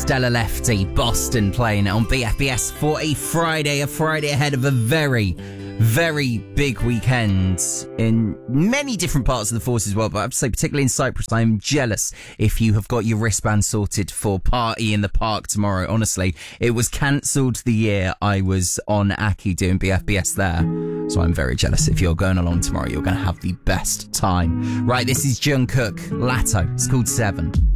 Stella Lefty, Boston playing it on BFBS for a Friday ahead of a very, very big weekend in many different parts of the Forces world, but I have to say, particularly in Cyprus, I'm jealous if you have got your wristband sorted for Party in the Park tomorrow. Honestly, it was cancelled the year I was on Aki doing BFBS there, so I'm very jealous. If you're going along tomorrow, you're going to have the best time. Right, this is Jungkook, Latto, it's called 7.